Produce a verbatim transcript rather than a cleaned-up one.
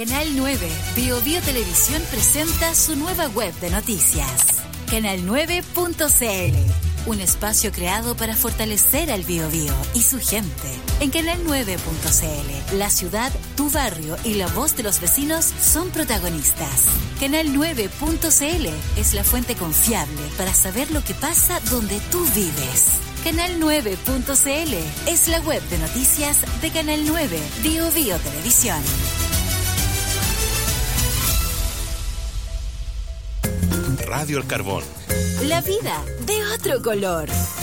Canal nueve, Bio Bio Televisión presenta su nueva web de noticias. Canal nueve punto c l, un espacio creado para fortalecer al Bio Bio y su gente. En Canal nueve punto c l, la ciudad, tu barrio y la voz de los vecinos son protagonistas. Canal nueve punto c l es la fuente confiable para saber lo que pasa donde tú vives. Canal nueve punto c l es la web de noticias de Canal nueve, Bio Bio Televisión. Radio El Carbón. La vida de otro color.